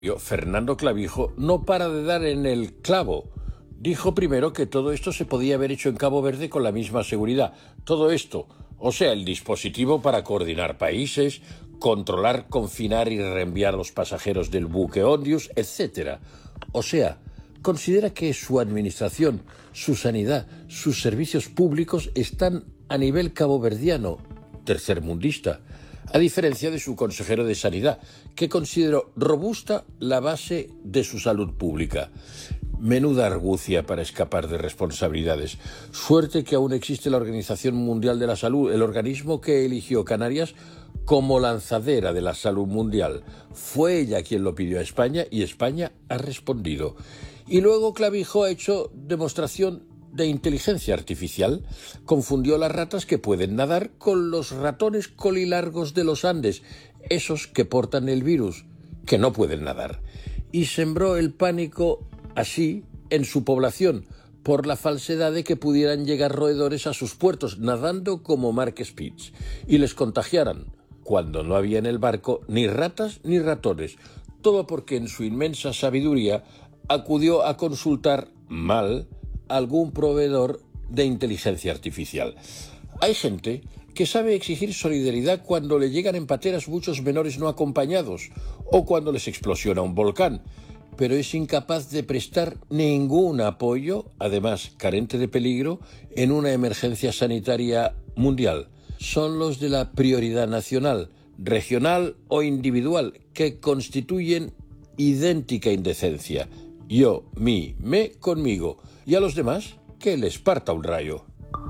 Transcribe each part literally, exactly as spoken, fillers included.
Fernando Clavijo no para de dar en el clavo. Dijo primero que todo esto se podía haber hecho en Cabo Verde con la misma seguridad. Todo esto, o sea, el dispositivo para coordinar países, controlar, confinar y reenviar los pasajeros del buque Ondius, etcétera. O sea, considera que su administración, su sanidad, sus servicios públicos están a nivel caboverdiano, tercermundista, a diferencia de su consejero de Sanidad, que consideró robusta la base de su salud pública. Menuda argucia para escapar de responsabilidades. Suerte que aún existe la Organización Mundial de la Salud, el organismo que eligió Canarias como lanzadera de la salud mundial. Fue ella quien lo pidió a España y España ha respondido. Y luego Clavijo ha hecho demostración de inteligencia artificial. Confundió las ratas que pueden nadar con los ratones colilargos de los Andes, esos que portan el virus, que no pueden nadar. Y sembró el pánico así en su población, por la falsedad de que pudieran llegar roedores a sus puertos nadando como Mark Spitz y les contagiaran, cuando no había en el barco ni ratas ni ratones, todo porque en su inmensa sabiduría acudió a consultar mal a algún proveedor de inteligencia artificial. Hay gente que sabe exigir solidaridad cuando le llegan en pateras muchos menores no acompañados o cuando les explosiona un volcán, pero es incapaz de prestar ningún apoyo, además carente de peligro, en una emergencia sanitaria mundial. Son los de la prioridad nacional, regional o individual, que constituyen idéntica indecencia. Yo, mí, me, conmigo, y a los demás, que les parta un rayo.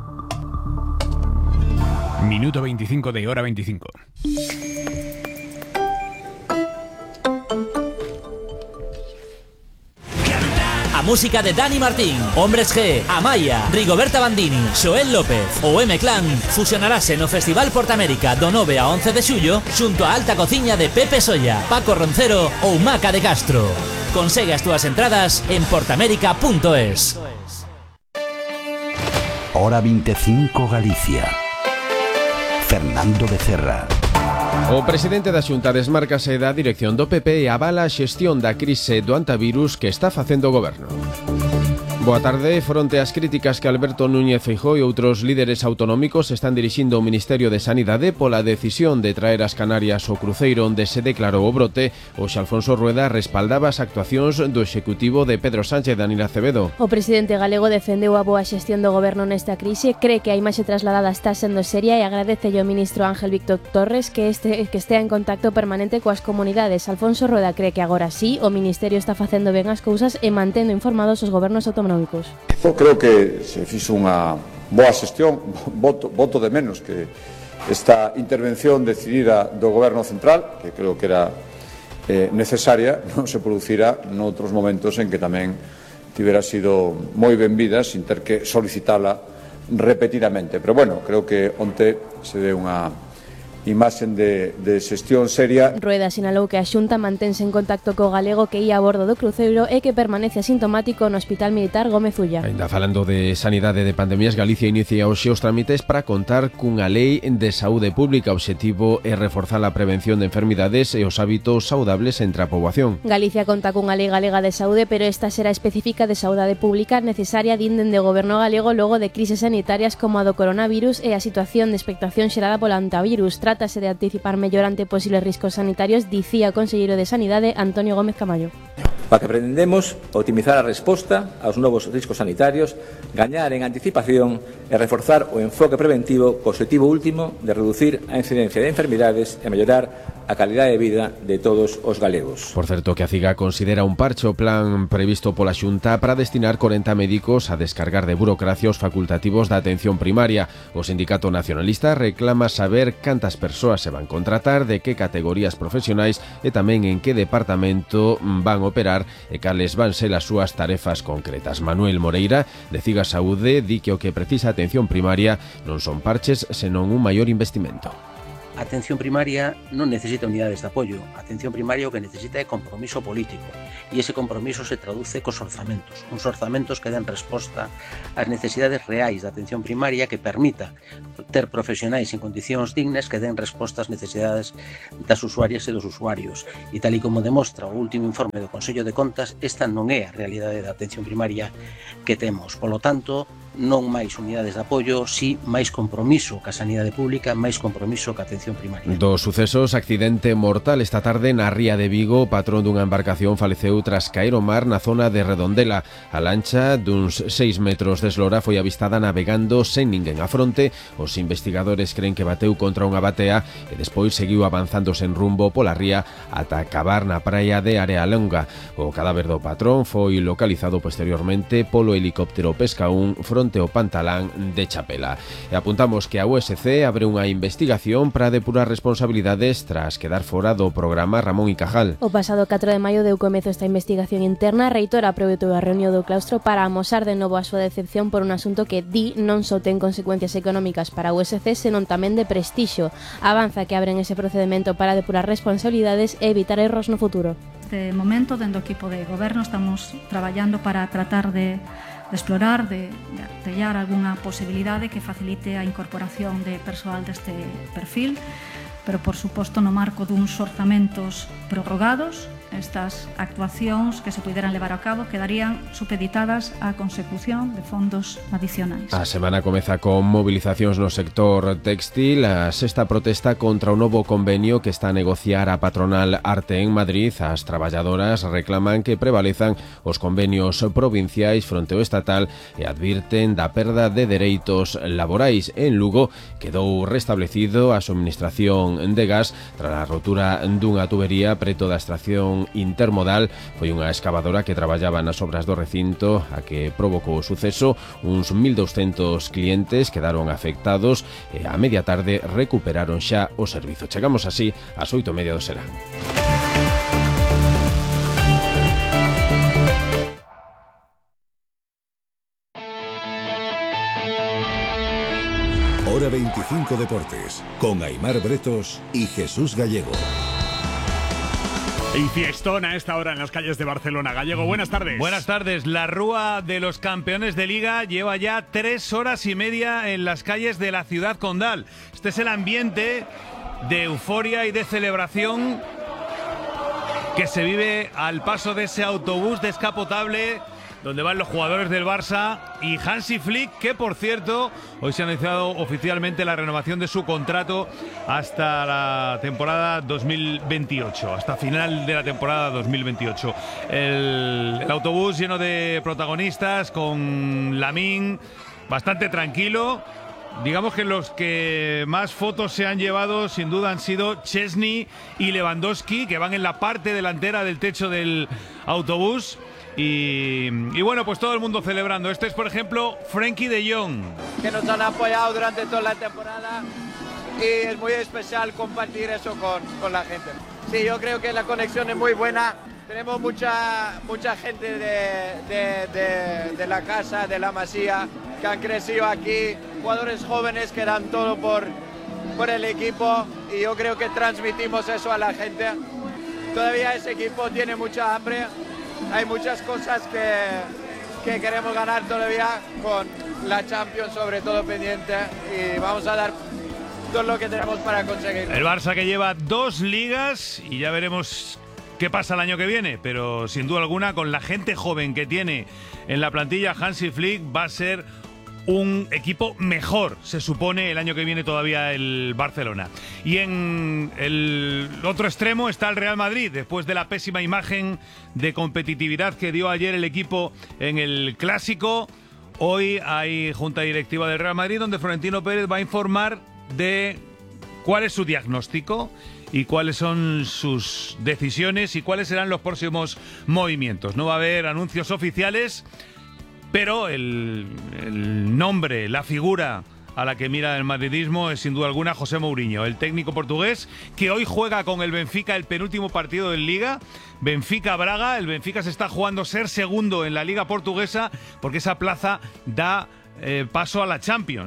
Minuto veinticinco de Hora veinticinco. A música de Dani Martín, Hombres G, Amaya, Rigoberta Bandini, Xoel López o M-Clan fusionarase no Festival Portamérica do nove a once de xullo xunto a alta cociña de Pepe Solla, Paco Roncero ou Maca de Castro. Consegue as túas entradas en portamérica punto es. Hora veinticinco Galicia. Fernando Becerra. O presidente da Xunta desmárcase da dirección do P P e avala a xestión da crise do antivirus que está facendo o goberno. Boa tarde. Fronte ás críticas que Alberto Núñez Feijóo e outros líderes autonómicos están dirixindo ao Ministerio de Sanidade pola decisión de traer as Canarias ao cruceiro onde se declarou o brote, hoxe Alfonso Rueda respaldaba as actuacións do executivo de Pedro Sánchez e Daniel Acevedo. O presidente galego defendeu a boa xestión do goberno nesta crise, cree que a imaxe trasladada está sendo seria e agradece ao ministro Ángel Víctor Torres que, este, que estea en contacto permanente coas comunidades. Alfonso Rueda cree que agora sí o Ministerio está facendo ben as cousas e mantendo informados os gobernos autonómicos. Eu creo que se fixo unha boa xestión, voto, voto de menos que esta intervención decidida do Goberno Central, que creo que era eh, necesaria, non se producira noutros momentos en que tamén tivera sido moi benvida sin ter que solicitala repetidamente. Pero bueno, creo que onte se deu unha imaxen de, de xestión seria. Rueda sinalou que a Xunta mantense en contacto co galego que ia a bordo do cruceiro e que permanece asintomático no Hospital Militar Gómez Ulla. Ainda falando de sanidade e de pandemias, Galicia inicia hoxe os trámites para contar cunha lei de saúde pública. O obxectivo é reforzar a prevención de enfermidades e os hábitos saudables entre a poboación. Galicia conta cunha lei galega de saúde, pero esta será específica de saúde pública necesaria dinden de goberno galego logo de crises sanitarias como a do coronavirus e a situación de expectación xerada polo antivirus. Trátase de anticipar mellor ante posibles riscos sanitarios, dicía o conselleiro de Sanidade Antonio Gómez Camayo. Para que pretendemos optimizar a resposta aos novos riscos sanitarios, gañar en anticipación e reforzar o enfoque preventivo co objetivo último de reducir a incidencia de enfermidades e mellorar a calidade de vida de todos os galegos. Por certo, que a CIGA considera un parche o plan previsto pola Xunta para destinar corenta médicos a descargar de burocracia os facultativos da atención primaria. O Sindicato Nacionalista reclama saber cantas persoas se van contratar, de que categorías profesionais e tamén en que departamento van operar e cales van ser as súas tarefas concretas. Manuel Moreira, de CIGA Saúde, di que o que precisa atención primaria non son parches, senón un maior investimento. A atención primaria non necesita unidades de apoio. A atención primaria o que necesita é compromiso político. E ese compromiso se traduce cos orzamentos. Uns orzamentos que den resposta ás necesidades reais da atención primaria, que permita ter profesionais en condicións dignas que den resposta ás necesidades das usuarias e dos usuarios. E tal e como demostra o último informe do Consello de Contas, esta non é a realidade da atención primaria que temos. Polo tanto, non máis unidades de apoio, si máis compromiso ca sanidade pública, máis compromiso ca atención primaria. Dos sucesos, accidente mortal esta tarde na ría de Vigo. O patrón dunha embarcación faleceu tras caer ao mar na zona de Redondela. A lancha duns seis metros de eslora foi avistada navegando sen ninguén á fronte. Os investigadores creen que bateu contra unha batea e despois seguiu avanzando sen rumbo pola ría ata acabar na praia de Area Longa. O cadáver do patrón foi localizado posteriormente polo helicóptero Pesca un fronte ao Pantalán de Chapela. E apuntamos que a U S C abre unha investigación para depurar responsabilidades tras quedar fora do programa Ramón y Cajal. O pasado catro de maio deu comezo esta investigación interna. A reitora aproveitou a reunión do claustro para amosar de novo a súa decepción por un asunto que di non só ten consecuencias económicas para a U S C, senón tamén de prestixio. Avanza que abren ese procedimento para depurar responsabilidades e evitar erros no futuro. De momento, dentro do equipo de goberno, estamos traballando para tratar de de explorar, de, de artellar algunha posibilidade que facilite a incorporación de persoal deste perfil, pero por suposto no marco duns orzamentos prorrogados. Estas actuacións que se puderan levar a cabo quedarían supeditadas á consecución de fondos adicionais. A semana comeza con movilizacións no sector textil. A sexta protesta contra o novo convenio que está a negociar a patronal Arte en Madrid. As traballadoras reclaman que prevalezan os convenios provinciais fronte ao estatal e advirten da perda de dereitos laborais. En Lugo quedou restablecido a suministración de gas tras a rotura dunha tubería preto da extracción intermodal. Foi unha excavadora que traballaba nas obras do recinto a que provocou o suceso. Uns mil douscentos clientes quedaron afectados e a media tarde recuperaron xa o servizo. Chegamos así ás oito e media do serán. Hora veinticinco Deportes, con Aimar Bretos y Jesús Gallego. Y fiestón a esta hora en las calles de Barcelona. Gallego, buenas tardes. Buenas tardes. La Rúa de los Campeones de Liga lleva ya tres horas y media en las calles de la ciudad condal. Este es el ambiente de euforia y de celebración que se vive al paso de ese autobús descapotable donde van los jugadores del Barça y Hansi Flick, que por cierto hoy se ha anunciado oficialmente la renovación de su contrato hasta la temporada dos mil veintiocho, hasta final de la temporada dos mil veintiocho. El, el autobús lleno de protagonistas, con Lamine bastante tranquilo. Digamos que los que más fotos se han llevado sin duda han sido Chesney y Lewandowski, que van en la parte delantera del techo del autobús. Y, y bueno, pues todo el mundo celebrando. Este es, por ejemplo, Frenkie de Jong, que nos han apoyado durante toda la temporada y es muy especial compartir eso con, con la gente. Sí, yo creo que la conexión es muy buena. Tenemos mucha, mucha gente de, de, de, de la casa, de la Masía, que han crecido aquí, jugadores jóvenes que dan todo por, por el equipo, y yo creo que transmitimos eso a la gente. Todavía ese equipo tiene mucha hambre. Hay muchas cosas que, que queremos ganar todavía, con la Champions sobre todo pendiente, y vamos a dar todo lo que tenemos para conseguirlo. El Barça, que lleva dos ligas, y ya veremos qué pasa el año que viene, pero sin duda alguna, con la gente joven que tiene en la plantilla, Hansi Flick va a ser un equipo mejor, se supone, el año que viene todavía el Barcelona. Y en el otro extremo está el Real Madrid, después de la pésima imagen de competitividad que dio ayer el equipo en el Clásico. Hoy hay junta directiva del Real Madrid, donde Florentino Pérez va a informar de cuál es su diagnóstico y cuáles son sus decisiones y cuáles serán los próximos movimientos. No va a haber anuncios oficiales, pero el, el nombre, la figura a la que mira el madridismo es sin duda alguna José Mourinho, el técnico portugués, que hoy juega con el Benfica el penúltimo partido de Liga. Benfica-Braga, el Benfica se está jugando ser segundo en la Liga portuguesa, porque esa plaza da eh, paso a la Champions.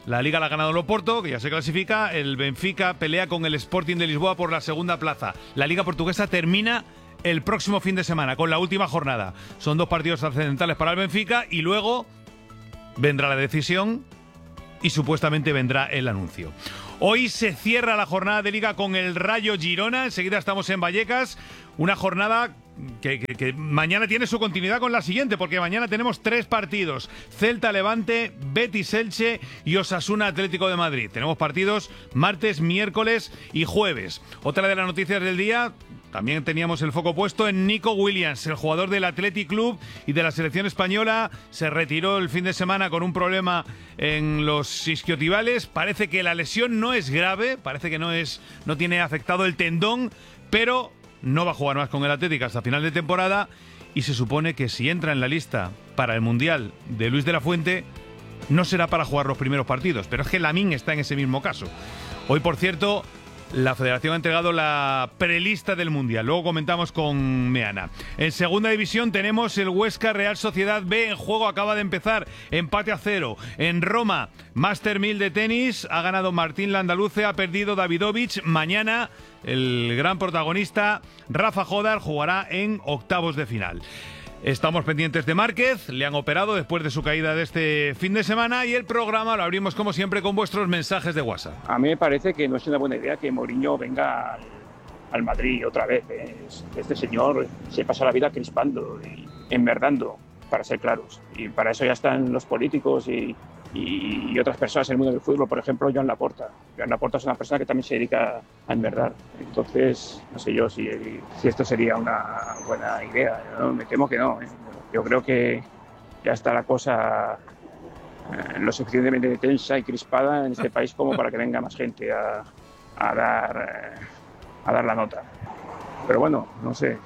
La Liga la ha ganado el Oporto, que ya se clasifica. El Benfica pelea con el Sporting de Lisboa por la segunda plaza. La Liga portuguesa termina el próximo fin de semana, con la última jornada. Son dos partidos trascendentales para el Benfica y luego vendrá la decisión y supuestamente vendrá el anuncio. Hoy se cierra la jornada de Liga con el Rayo Girona. Enseguida estamos en Vallecas. Una jornada que, que, que mañana tiene su continuidad con la siguiente, porque mañana tenemos tres partidos: Celta Levante, Betis Elche y Osasuna Atlético de Madrid. Tenemos partidos martes, miércoles y jueves. Otra de las noticias del día: también teníamos el foco puesto en Nico Williams, el jugador del Athletic Club y de la selección española. Se retiró el fin de semana con un problema en los isquiotibiales. Parece que la lesión no es grave, parece que no es, no tiene afectado el tendón, pero no va a jugar más con el Athletic hasta final de temporada, y se supone que si entra en la lista para el Mundial de Luis de la Fuente, no será para jugar los primeros partidos, pero es que Lamine está en ese mismo caso. Hoy, por cierto, la Federación ha entregado la prelista del Mundial. Luego comentamos con Meana. En segunda división tenemos el Huesca Real Sociedad B. En juego acaba de empezar. Empate a cero. En Roma, Master mil de tenis. Ha ganado Martín Landaluce. Ha perdido Davidovich. Mañana el gran protagonista, Rafa Jodar, jugará en octavos de final. Estamos pendientes de Márquez, le han operado después de su caída de este fin de semana, y el programa lo abrimos como siempre con vuestros mensajes de WhatsApp. A mí me parece que no es una buena idea que Mourinho venga al, al Madrid otra vez. Este señor se pasa la vida crispando y enmerdando, para ser claros, y para eso ya están los políticos y, y, y otras personas en el mundo del fútbol. Por ejemplo, Joan Laporta. Joan Laporta es una persona que también se dedica a enmerdar. Entonces, no sé yo si, si esto sería una buena idea, ¿no? Me temo que no, ¿eh? Yo creo que ya está la cosa eh, lo suficientemente tensa y crispada en este país como para que venga más gente a, a, dar, eh, a dar la nota. Pero bueno, no sé.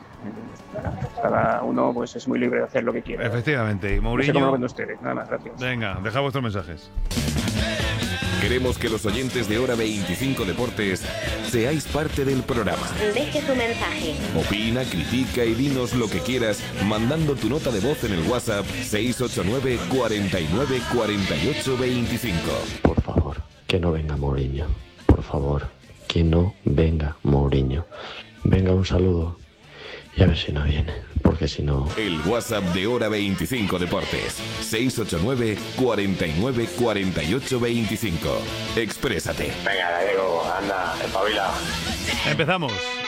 Cada uno pues es muy libre de hacer lo que quiera. Efectivamente. Y Mourinho... No sé cómo lo ven ustedes. Nada más, gracias. Venga, deja vuestros mensajes. Queremos que los oyentes de Hora veinticinco Deportes seáis parte del programa. Deje su mensaje. Opina, critica y dinos lo que quieras mandando tu nota de voz en el WhatsApp seis ocho nueve, cuarenta y nueve, cuarenta y ocho, veinticinco. Por favor, que no venga Mourinho. Por favor, que no venga Mourinho. Venga, un saludo. Y a ver si no viene, porque si no... El WhatsApp de Hora veinticinco Deportes. seis ocho nueve, cuarenta y nueve, cuarenta y ocho, veinticinco. Exprésate. Venga, Gallego, anda, espabila. Empezamos.